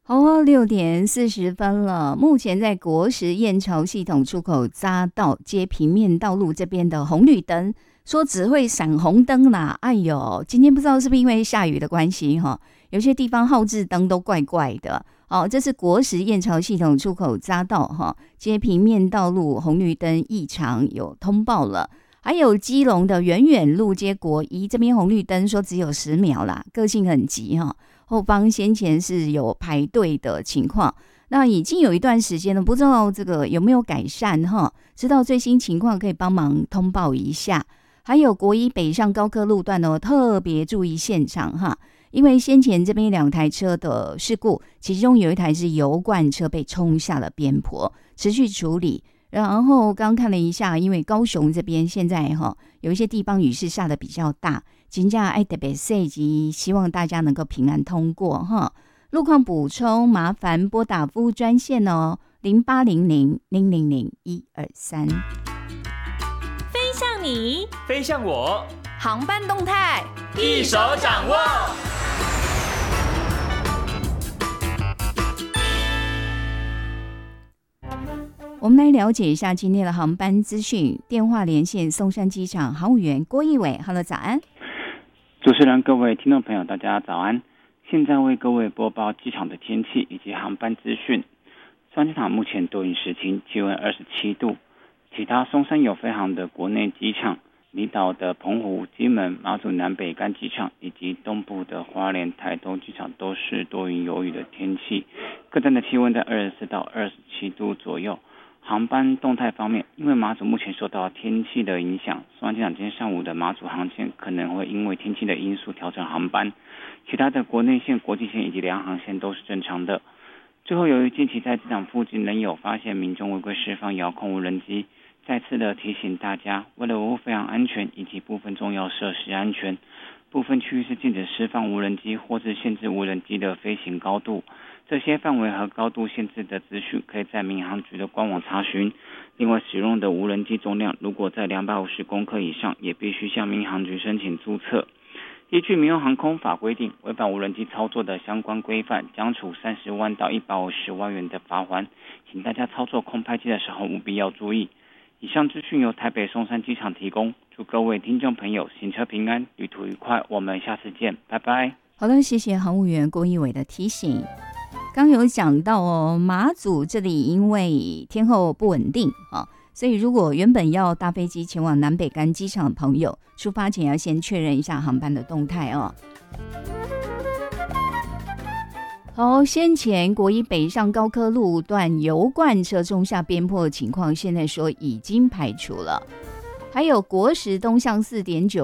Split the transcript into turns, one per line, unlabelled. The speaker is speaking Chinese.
好哦，6点40分了。目前在国时燕巢系统出口匝道接平面道路这边的红绿灯，说只会闪红灯啦。哎呦，今天不知道是不是因为下雨的关系哈，有些地方号志灯都怪怪的。哦，这是国时燕巢系统出口匝道哈，接平面道路红绿灯异常有通报了。还有基隆的远远路接国一这边红绿灯说只有10秒啦，个性很急哈。后方先前是有排队的情况，那已经有一段时间了，不知道这个有没有改善哈？知道最新情况可以帮忙通报一下。还有国一北上高科路段呢，特别注意现场哈，因为先前这边2台车的事故，其中有一台是油罐车被冲下了边坡，持续处理。然后刚看了一下，因为高雄这边现在有一些地方雨势下的比较大，真的要特别小心，希望大家能够平安通过哈。路况补充，麻烦拨打服务专线哦，0800-000-123。
飞向你，
飞向我，
航班动态
一手掌握。
我们来了解一下今天的航班资讯。电话连线松山机场航务员郭义伟 ，Hello， 早安。
主持人、各位听众朋友，大家早安。现在为各位播报机场的天气以及航班资讯。松山机场目前多云时晴，气温27度。其他松山有飞航的国内机场，离岛的澎湖、金门、马祖南北干机场以及东部的花莲、台东机场都是多云有雨的天气，各站的气温在24到27度左右。航班动态方面，因为马祖目前受到天气的影响，松山机场今天上午的马祖航线可能会因为天气的因素调整航班，其他的国内线、国际线以及联航线都是正常的。最后，由于近期在机场附近仍有发现民众违规释放遥控无人机，再次的提醒大家，为了维护飞航安全以及部分重要设施安全，部分区域是禁止释放无人机或是限制无人机的飞行高度。这些范围和高度限制的资讯可以在民航局的官网查询。另外，使用的无人机重量如果在250公克以上，也必须向民航局申请注册。依据民用航空法规定，违反无人机操作的相关规范，将处30万到150万元的罚锾。请大家操作空拍机的时候务必要注意。以上资讯由台北松山机场提供，祝各位听众朋友行车平安，旅途愉快。我们下次见，拜拜。
好的，谢谢航务员郭义伟的提醒。刚有讲到哦，马祖这里因为天候不稳定所以如果原本要搭飞机前往南北干机场的朋友，出发前要先确认一下航班的动态哦。好，先前国一北上高科路段油罐车冲下边坡的情况，现在说已经排除了。还有国时东向4.9